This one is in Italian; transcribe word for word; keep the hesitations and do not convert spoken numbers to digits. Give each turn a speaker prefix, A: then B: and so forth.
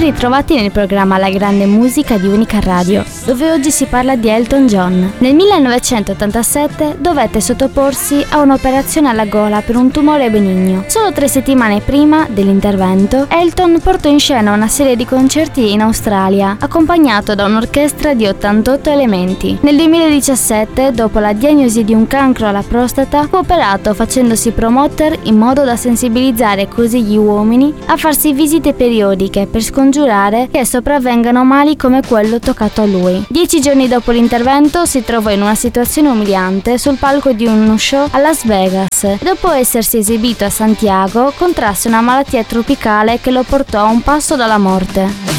A: ritrovati nel programma La Grande Musica di Unica Radio, dove oggi si parla di Elton John. Nel millenovecentottantasette dovette sottoporsi a un'operazione alla gola per un tumore benigno. Solo tre settimane prima dell'intervento, Elton portò in scena una serie di concerti in Australia, accompagnato da un'orchestra di ottantotto elementi. Nel duemiladiciassette, dopo la diagnosi di un cancro alla prostata, fu operato facendosi promoter in modo da sensibilizzare così gli uomini a farsi visite periodiche per scongiurare che sopravvengano mali come quello toccato a lui. Dieci giorni dopo l'intervento si trovò in una situazione umiliante sul palco di uno show a Las Vegas. Dopo essersi esibito a Santiago, contrasse una malattia tropicale che lo portò a un passo dalla morte.